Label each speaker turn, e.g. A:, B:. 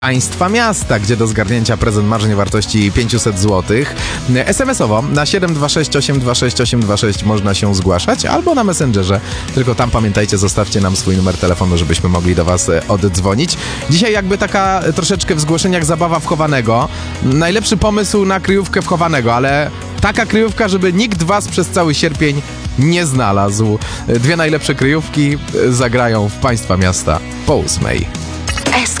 A: Państwa miasta, gdzie do zgarnięcia prezent marzeń o wartości 500 zł. SMS-owo na 726 826 826 można się zgłaszać, albo na Messengerze. Tylko tam pamiętajcie, zostawcie nam swój numer telefonu, żebyśmy mogli do was oddzwonić. Dzisiaj jakby taka troszeczkę w zgłoszeniach zabawa w chowanego. Najlepszy pomysł na kryjówkę w chowanego, ale taka kryjówka, żeby nikt was przez cały sierpień nie znalazł. Dwie najlepsze kryjówki zagrają w Państwa miasta po 8.